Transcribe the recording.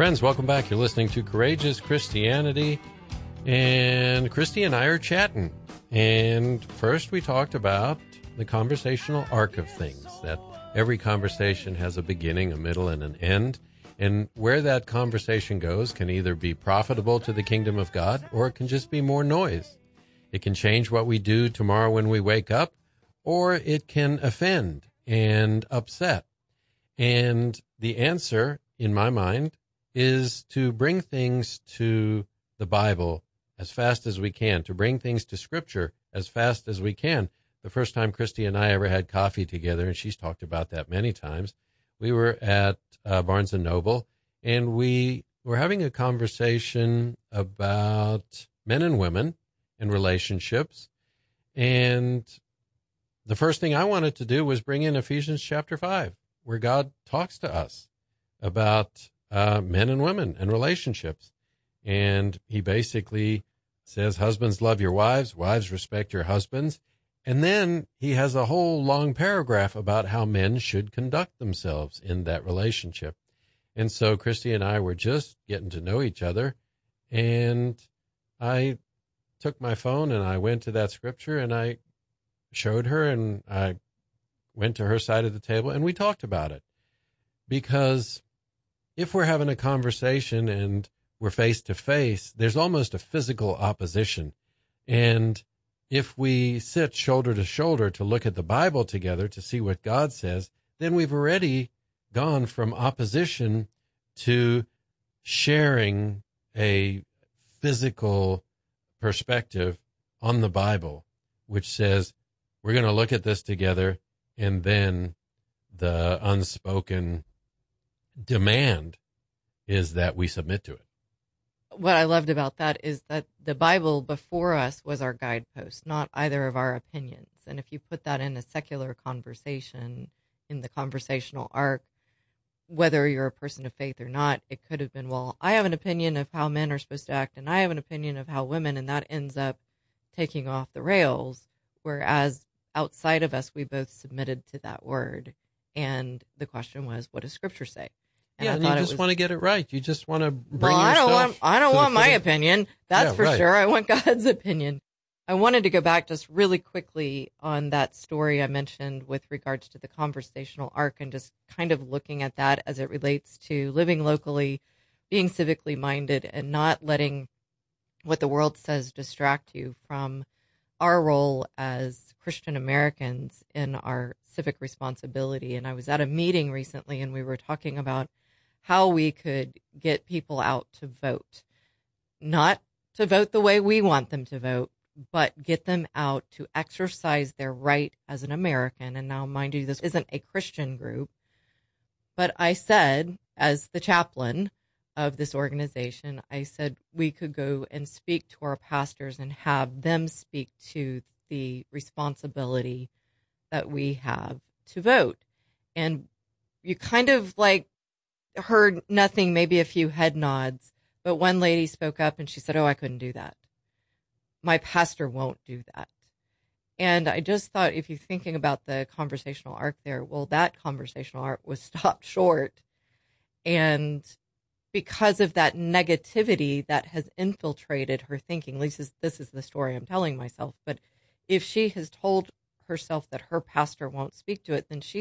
Friends, welcome back. You're listening to Courageous Christianity, and Christy and I are chatting. And first we talked about the conversational arc of things, that every conversation has a beginning, a middle, and an end. And where that conversation goes can either be profitable to the kingdom of God, or it can just be more noise. It can change what we do tomorrow when we wake up, or it can offend and upset. And the answer, in my mind, is to bring things to the Bible as fast as we can, to bring things to Scripture as fast as we can. The first time Christy and I ever had coffee together, and she's talked about that many times, we were at Barnes & Noble, and we were having a conversation about men and women and relationships. And the first thing I wanted to do was bring in Ephesians chapter 5, where God talks to us about men and women and relationships. And he basically says, husbands, love your wives, wives, respect your husbands. And then he has a whole long paragraph about how men should conduct themselves in that relationship. And so Christy and I were just getting to know each other. And I took my phone and I went to that scripture and I showed her, and I went to her side of the table and we talked about it. Because if we're having a conversation and we're face to face, there's almost a physical opposition. And if we sit shoulder to shoulder to look at the Bible together to see what God says, then we've already gone from opposition to sharing a physical perspective on the Bible, which says we're going to look at this together, and then the unspoken demand is that we submit to it. What I loved about that is that the Bible before us was our guidepost, not either of our opinions. And if you put that in a secular conversation, in the conversational arc, whether you're a person of faith or not, it could have been, well, I have an opinion of how men are supposed to act, and I have an opinion of how women, and that ends up taking off the rails. Whereas outside of us, we both submitted to that word. And the question was, what does Scripture say? And you just want to get it right. You just want to bring yourself. I don't want my footing. opinion. That's for sure. I want God's opinion. I wanted to go back just really quickly on that story I mentioned with regards to the conversational arc, and just kind of looking at that as it relates to living locally, being civically minded, and not letting what the world says distract you from our role as Christian Americans in our civic responsibility. And I was at a meeting recently, and we were talking about how we could get people out to vote, not to vote the way we want them to vote, but get them out to exercise their right as an American. And now, mind you, this isn't a Christian group, but I said, as the chaplain of this organization, I said we could go and speak to our pastors and have them speak to the responsibility that we have to vote. And you kind of like heard nothing, maybe a few head nods, but one lady spoke up and she said, "Oh, I couldn't do that. My pastor won't do that." And I just thought, if you're thinking about the conversational arc there, well, that conversational arc was stopped short. And because of that negativity that has infiltrated her thinking, at least this is the story I'm telling myself, but if she has told herself that her pastor won't speak to it, then she